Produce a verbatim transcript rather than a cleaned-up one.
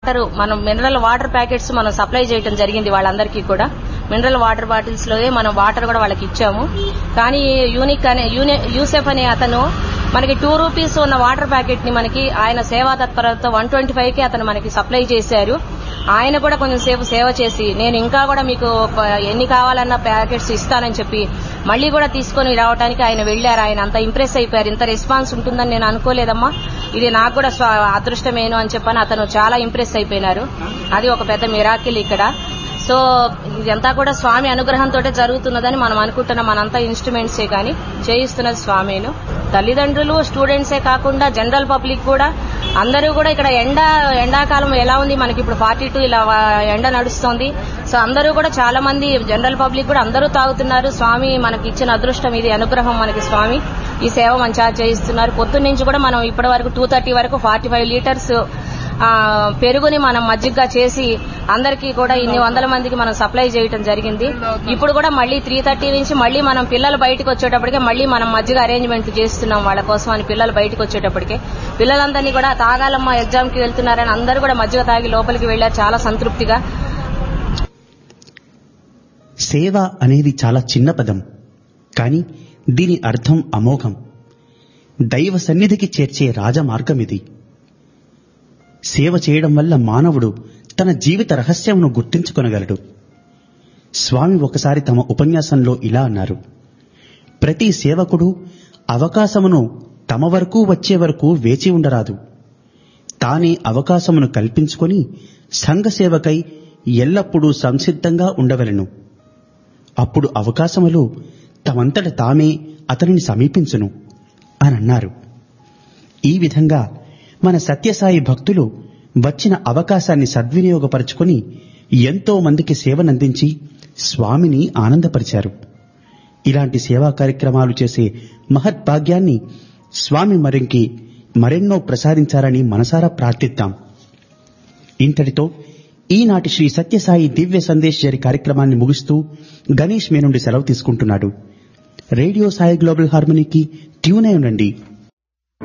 Water మనం mineral water packets మనం supply చేయడం జరిగింది. వాళ్ళందరికీ కూడా మినరల్ వాటర్ బాటిల్స్ లోనే మనం వాటర్ కూడా వాళ్ళకి ఇచ్చాము. కానీ యూనిక్ అనే యూసెఫ్ అనే అతను మనకి టూ రూపీస్ ఉన్న వాటర్ ప్యాకెట్ ని మనకి ఆయన సేవా తత్పరతతో వన్ ట్వంటీ ఫైవ్ కి అతను మనకి సప్లై చేశారు. ఆయన కూడా కొంచెం సేపు సేవ చేసి నేను ఇంకా కూడా మీకు ఎన్ని కావాలన్న ప్యాకెట్స్ ఇస్తానని చెప్పి మళ్లీ కూడా తీసుకొని రావడానికి ఆయన వెళ్లారు. ఆయన అంత ఇంప్రెస్ అయిపోయారు. ఇంత రెస్పాన్స్ ఉంటుందని నేను అనుకోలేదమ్మా, ఇది నాకు కూడా అదృష్టమేను అని చెప్పని అతను చాలా ఇంప్రెస్ అయిపోయినారు. అది ఒక పెద్ద మిరాకిల్ ఇక్కడ. సో ఇదంతా కూడా స్వామి అనుగ్రహంతో జరుగుతున్నదని మనం అనుకుంటున్నాం. మనంతా ఇన్స్ట్రుమెంట్సే కానీ చేయిస్తున్నది స్వామిను. తల్లిదండ్రులు స్టూడెంట్సే కాకుండా జనరల్ పబ్లిక్ కూడా అందరూ కూడా ఇక్కడ ఎండ ఎండాకాలం ఎలా ఉంది, మనకి ఇప్పుడు ఫార్టీ టూ ఇలా ఎండ నడుస్తోంది. సో అందరూ కూడా చాలా మంది జనరల్ పబ్లిక్ కూడా అందరూ తాగుతున్నారు. స్వామి మనకి ఇచ్చిన అదృష్టం ఇది, అనుగ్రహం మనకి. స్వామి ఈ సేవ మంచిగా చేయిస్తున్నారు. పొద్దున్న నుంచి కూడా మనం ఇప్పటి వరకు టూ థర్టీ వరకు ఫార్టీ ఫైవ్ లీటర్స్ పెరుగుని మనం మజ్జిగగా చేసి అందరికీ కూడా ఇన్ని వందల మందికి మనం సప్లై చేయడం జరిగింది. ఇప్పుడు కూడా మళ్లీ త్రీ థర్టీ నుంచి మళ్లీ మనం పిల్లలు బయటకు వచ్చేటప్పటికే మళ్లీ మనం మజ్జిగ అరేంజ్మెంట్ చేస్తున్నాం వాళ్ళ కోసం అని. పిల్లలు బయటకు వచ్చేటప్పటికే పిల్లలందరినీ కూడా తాగాలమ్మా ఎగ్జామ్ కి వెళ్తున్నారని అందరూ కూడా మజ్జిగ తాగి లోపలికి వెళ్లారు చాలా సంతృప్తిగా. సేవ అనేది చాలా చిన్న పదం, కానీ దీని అర్థం అమోఘం. దైవ సన్నిధికి చేర్చే రాజమార్గం ఇది. సేవ చేయడం వల్ల మానవుడు తన జీవిత రహస్యమును గుర్తించుకొనగలడు. స్వామి ఒకసారి తమ ఉపన్యాసంలో ఇలా అన్నారు: ప్రతి సేవకుడు అవకాశమును తమ వరకు వచ్చే వరకు వేచి ఉండరాదు. తానే అవకాశమును కల్పించుకొని సంఘ సేవకై ఎల్లప్పుడూ సంసిద్ధంగా ఉండవలెను. అప్పుడు అవకాశములు తమంతట తామే అతనిని సమీపించును అని అన్నారు. ఈ విధంగా మన సత్యసాయి భక్తులు వచ్చిన అవకాశాన్ని సద్వినియోగపరుచుకొని ఎంతో మందికి సేవనందించి స్వామిని ఆనందపరిచారు. ఇలాంటి సేవా కార్యక్రమాలు చేసే మహద్భాగ్యాన్ని స్వామి మరింకి మరెన్నో ప్రసాదించాలని మనసారా ప్రార్థిద్దాం. ఇంతటితో ఈనాటి శ్రీ సత్యసాయి దివ్య సందేశ్ కార్యక్రమాన్ని ముగిస్తూ గణేష్ మీ నుండి సెలవు తీసుకుంటున్నాడు. రేడియో సాయి గ్లోబల్ హార్మనీకి ట్యూన్ అయి ఉండండి.